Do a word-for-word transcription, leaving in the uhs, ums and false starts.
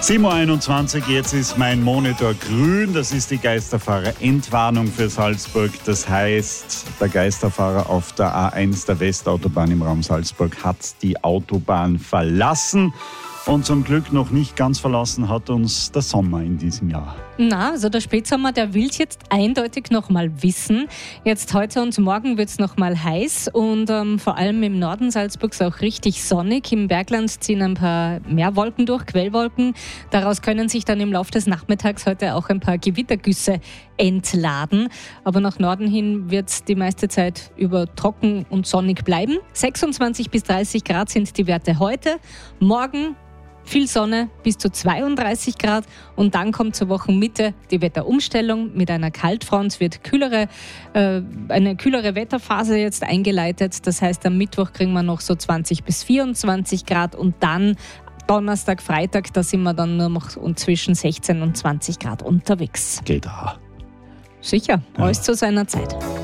sieben Uhr einundzwanzig, jetzt ist mein Monitor grün. Das ist die Geisterfahrer-Entwarnung für Salzburg. Das heißt, der Geisterfahrer auf der A eins der Westautobahn im Raum Salzburg hat die Autobahn verlassen. Und zum Glück noch nicht ganz verlassen hat uns der Sommer in diesem Jahr. Na, also der Spätsommer, der will es jetzt eindeutig noch mal wissen. Jetzt heute und morgen wird es noch mal heiß und ähm, vor allem im Norden Salzburgs auch richtig sonnig. Im Bergland ziehen ein paar mehr Wolken durch, Quellwolken. Daraus können sich dann im Laufe des Nachmittags heute auch ein paar Gewittergüsse entladen. Aber nach Norden hin wird es die meiste Zeit über trocken und sonnig bleiben. sechsundzwanzig bis dreißig Grad sind die Werte heute. Morgen viel Sonne, bis zu zweiunddreißig Grad und dann kommt zur Wochenmitte die Wetterumstellung mit einer Kaltfront. Es wird kühlere, äh, eine kühlere Wetterphase jetzt eingeleitet. Das heißt, am Mittwoch kriegen wir noch so zwanzig bis vierundzwanzig Grad und dann Donnerstag, Freitag, da sind wir dann nur noch zwischen sechzehn und zwanzig Grad unterwegs. Geht auch. Sicher, alles ja. zu seiner Zeit.